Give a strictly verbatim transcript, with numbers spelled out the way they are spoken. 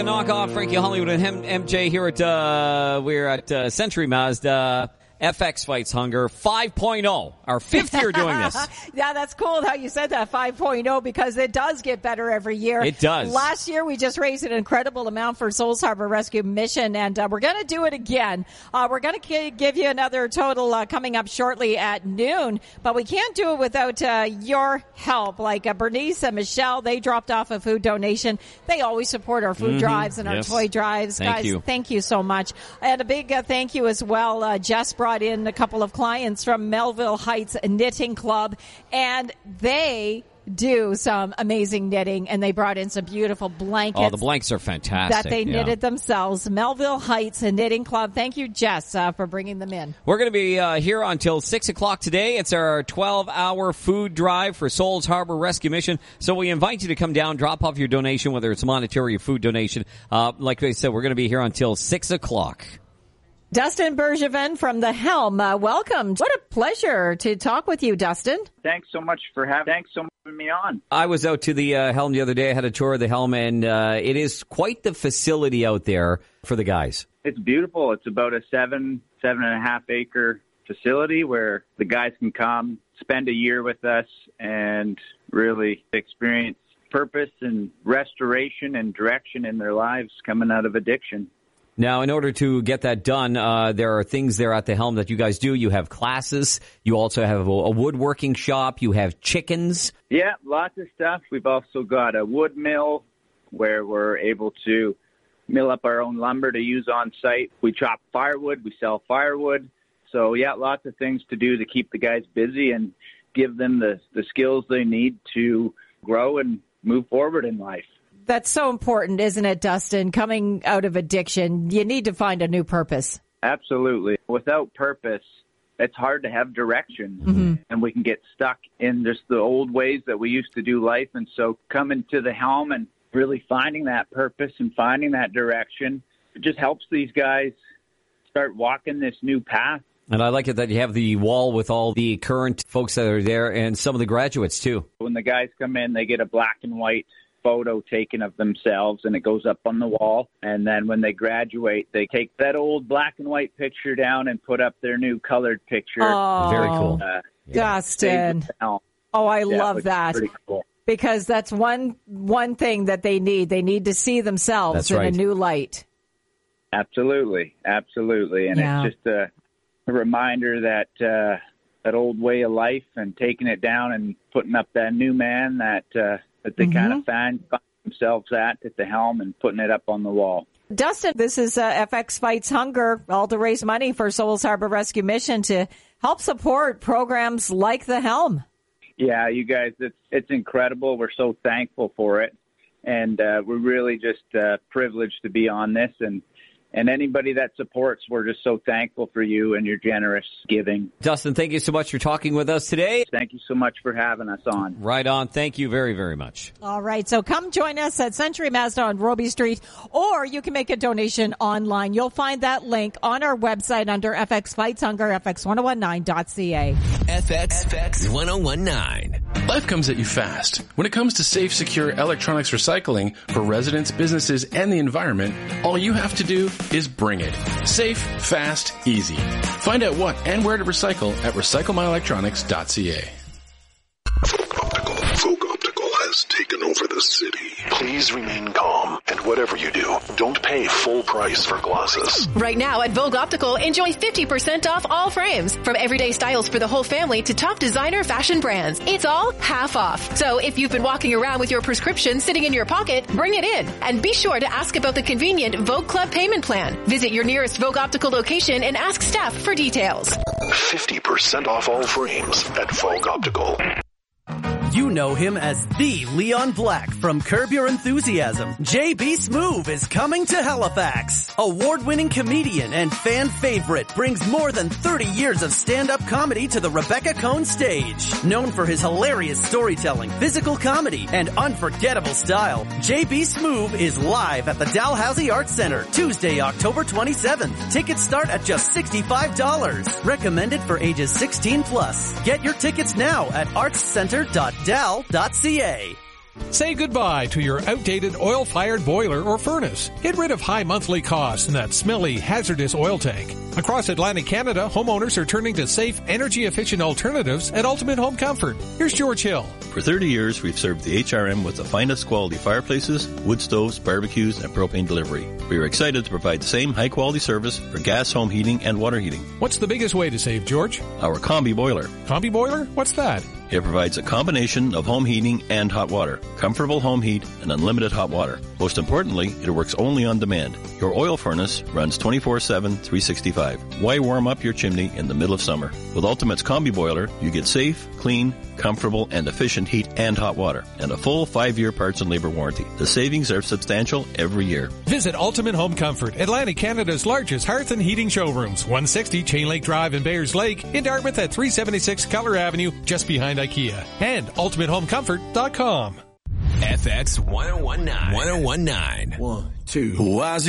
Knock off Frankie Hollywood and M J here at, uh, we're at uh, Century Mazda. F X Fights Hunger five point oh, our fifth year doing this. Yeah, that's cool how you said that, five point oh, because it does get better every year. It does. Last year, we just raised an incredible amount for Souls Harbor Rescue Mission, and uh, we're going to do it again. Uh, we're going to k- give you another total uh, coming up shortly at noon, but we can't do it without uh, your help. Like uh, Bernice and Michelle, they dropped off a food donation. They always support our food mm-hmm. drives and yes. our toy drives. Thank Guys, you. Thank you so much. And a big uh, thank you as well. Uh, Jess brought in a couple of clients from Melville Heights Knitting Club, and they do some amazing knitting, and they brought in some beautiful blankets. Oh, the blankets are fantastic. That they yeah. knitted themselves. Melville Heights Knitting Club. Thank you, Jess, uh, for bringing them in. We're going to be uh, here until six o'clock today. It's our twelve-hour food drive for Souls Harbor Rescue Mission. So we invite you to come down, drop off your donation, whether it's monetary or food donation. Uh, like I said, we're going to be here until six o'clock. Dustin Bergevin from The Helm, uh, welcome. What a pleasure to talk with you, Dustin. Thanks so much for having, thanks so much for having me on. I was out to the uh, Helm the other day. I had a tour of the Helm, and uh, it is quite the facility out there for the guys. It's beautiful. It's about a seven, seven and a half acre facility where the guys can come, spend a year with us, and really experience purpose and restoration and direction in their lives coming out of addiction. Now, in order to get that done, uh, there are things there at the Helm that you guys do. You have classes. You also have a, a woodworking shop. You have chickens. Yeah, lots of stuff. We've also got a wood mill where we're able to mill up our own lumber to use on site. We chop firewood. We sell firewood. So, yeah, lots of things to do to keep the guys busy and give them the, the skills they need to grow and move forward in life. That's so important, isn't it, Dustin? Coming out of addiction, you need to find a new purpose. Absolutely. Without purpose, it's hard to have direction, mm-hmm. and we can get stuck in just the old ways that we used to do life. And so coming to the Helm and really finding that purpose and finding that direction, it just helps these guys start walking this new path. And I like it that you have the wall with all the current folks that are there and some of the graduates, too. When the guys come in, they get a black and white photo taken of themselves, and it goes up on the wall. And then when they graduate, they take that old black and white picture down and put up their new colored picture. Oh, very cool. Uh, Dustin. Oh, I yeah, love that. Pretty cool. Because that's one one thing that they need. They need to see themselves that's in right. a new light. Absolutely. Absolutely. And yeah. it's just a, a reminder that uh, that old way of life and taking it down and putting up that new man that uh, that they mm-hmm. kind of find, find themselves at at the Helm and putting it up on the wall. Dustin, this is uh, F X Fights Hunger, all to raise money for Souls Harbor Rescue Mission to help support programs like the Helm. Yeah, you guys, it's it's incredible. We're so thankful for it, and uh, we're really just uh, privileged to be on this. And And anybody that supports, we're just so thankful for you and your generous giving. Dustin, thank you so much for talking with us today. Thank you so much for having us on. Right on. Thank you very, very much. All right. So come join us at Century Mazda on Roby Street, or you can make a donation online. You'll find that link on our website under F X Fights Hunger, F X ten nineteen dot C A. F X ten nineteen. Life comes at you fast. When it comes to safe, secure electronics recycling for residents, businesses, and the environment, all you have to do is bring it. Safe, fast, easy. Find out what and where to recycle at recycle my electronics dot C A. Optical. Folk Optical has taken over the city. Please remain calm, and whatever you do, don't pay full price for glasses. Right now at Vogue Optical, enjoy fifty percent off all frames. From everyday styles for the whole family to top designer fashion brands. It's all half off. So if you've been walking around with your prescription sitting in your pocket, bring it in. And be sure to ask about the convenient Vogue Club payment plan. Visit your nearest Vogue Optical location and ask staff for details. fifty percent off all frames at Vogue Optical. You know him as the Leon Black from Curb Your Enthusiasm. J B. Smoove is coming to Halifax. Award-winning comedian and fan favorite brings more than thirty years of stand-up comedy to the Rebecca Cohn stage. Known for his hilarious storytelling, physical comedy, and unforgettable style, J B. Smoove is live at the Dalhousie Arts Center Tuesday, October twenty-seventh. Tickets start at just sixty-five dollars. Recommended for ages sixteen plus. Get your tickets now at arts center dot dal dot c a. Say goodbye to your outdated oil-fired boiler or furnace. Get rid of high monthly costs and that smelly, hazardous oil tank. Across Atlantic Canada, homeowners are turning to safe, energy-efficient alternatives at Ultimate Home Comfort. Here's George Hill. For thirty years, we've served the H R M with the finest quality fireplaces, wood stoves, barbecues, and propane delivery. We are excited to provide the same high-quality service for gas, home heating, and water heating. What's the biggest way to save, George? Our Combi Boiler. Combi Boiler? What's that? It provides a combination of home heating and hot water, comfortable home heat, and unlimited hot water. Most importantly, it works only on demand. Your oil furnace runs twenty-four seven, three sixty-five. Why warm up your chimney in the middle of summer? With Ultimate's Combi Boiler, you get safe, clean, comfortable, and efficient heat and hot water, and a full five-year parts and labor warranty. The savings are substantial every year. Visit Ultimate Home Comfort, Atlantic Canada's largest hearth and heating showrooms. one sixty Chain Lake Drive in Bayers Lake, in Dartmouth at three seventy-six Cutler Avenue, just behind IKEA. And ultimate home comfort dot com. F X one oh one nine. one oh one nine. One, two.